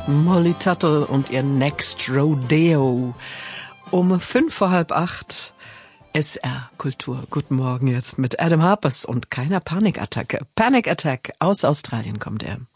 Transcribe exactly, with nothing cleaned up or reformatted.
Molly Tuttle und ihr Next Rodeo. Um fünf vor halb acht. S R Kultur. Guten Morgen jetzt mit Adam Harpers und keiner Panikattacke. Panic Attack aus Australien kommt er.